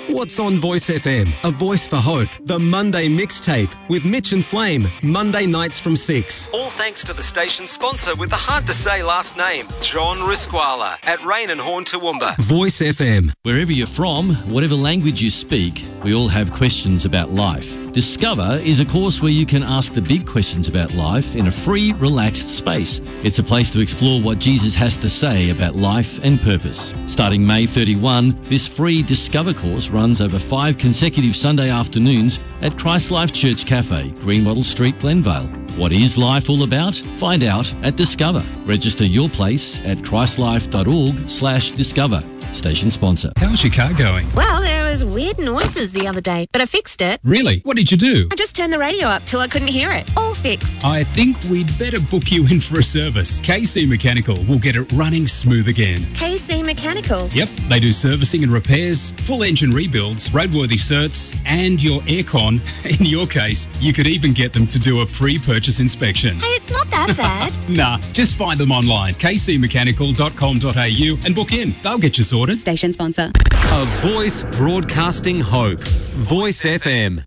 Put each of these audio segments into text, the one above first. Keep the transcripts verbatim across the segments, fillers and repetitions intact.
What's on Voice F M? A voice for hope. The Monday mixtape with Mitch and Flame. Monday nights from six. All thanks to the station sponsor with the hard-to-say last name, John Risquala at Rain and Horn Toowoomba. Voice F M. Wherever you're from, whatever language you speak, we all have questions about life. Discover is a course where you can ask the big questions about life in a free, relaxed space. It's a place to explore what Jesus has to say about life and purpose. Starting May thirty-first, this free Discover course runs over five consecutive Sunday afternoons at Christ Life Church Cafe, Greenwattle Street, Glenvale. What is life all about? Find out at Discover. Register your place at christlife.org slash discover. Station sponsor. How's your car going? Well, there was weird noises the other day, but I fixed it. Really? What did you do? I just turned the radio up till I couldn't hear it. All fixed. I think we'd better book you in for a service. K C Mechanical will get it running smooth again. K C Mechanical? Yep, they do servicing and repairs, full engine rebuilds, roadworthy certs, and your aircon. In your case, you could even get them to do a pre-purchase inspection. Hey, it's not that bad. Nah, just find them online, k c mechanical dot com dot a u, and book in. They'll get you sorted. Station sponsor. A voice broadcasting hope. Voice F M.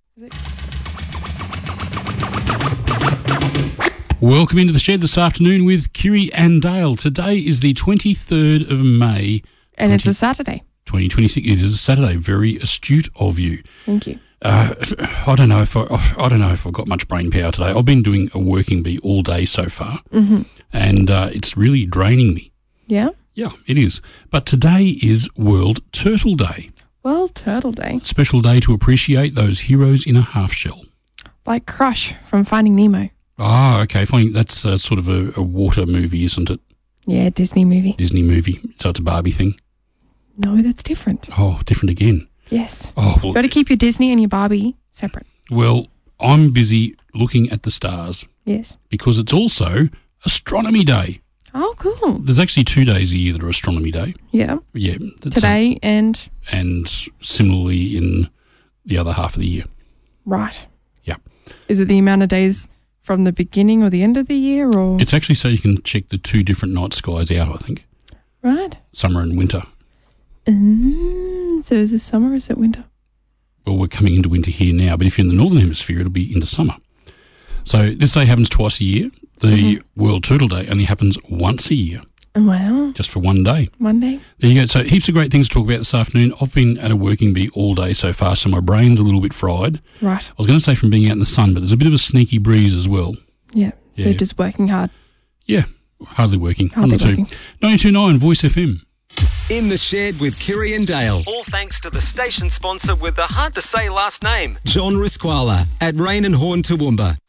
Welcome into the shed this afternoon with Kiri and Dale. Today is the twenty-third of May. And it's a Saturday. twenty twenty-six. It is a Saturday. Very astute of you. Thank you. Uh, I don't know if I, I don't know if I've got much brain power today. I've been doing a working bee all day so far, mm-hmm. and uh, it's really draining me. Yeah? Yeah, it is. But today is World Turtle Day. World Turtle Day. Special day to appreciate those heroes in a half shell. Like Crush from Finding Nemo. Ah, okay. Finding, that's uh, sort of a, a water movie, isn't it? Yeah, Disney movie. Disney movie. So it's a Barbie thing. No, that's different. Oh, different again. Yes. Oh, well, you've got to keep your Disney and your Barbie separate. Well, I'm busy looking at the stars. Yes. Because it's also Astronomy Day. Oh, cool. There's actually two days a year that are Astronomy Day. Yeah. Yeah. Today a, and... And similarly in the other half of the year. Right. Yeah. Is it the amount of days from the beginning or the end of the year? Or It's actually so you can check the two different night skies out, I think. Right. Summer and winter. Um, so is it summer or is it winter? Well, we're coming into winter here now, but if you're in the Northern Hemisphere, it'll be into summer. So this day happens twice a year. The mm-hmm. World Turtle Day only happens once a year. Wow. Just for one day. One day. There you go. So heaps of great things to talk about this afternoon. I've been at a working bee all day so far, so my brain's a little bit fried. Right. I was going to say from being out in the sun, but there's a bit of a sneaky breeze as well. Yeah. So yeah. just working hard. Yeah. Hardly working. Hardly working. ninety-two point nine Voice F M. In the Shed with Kiri and Dale. All thanks to the station sponsor with the hard-to-say last name, John Risquala at Rain and Horn Toowoomba.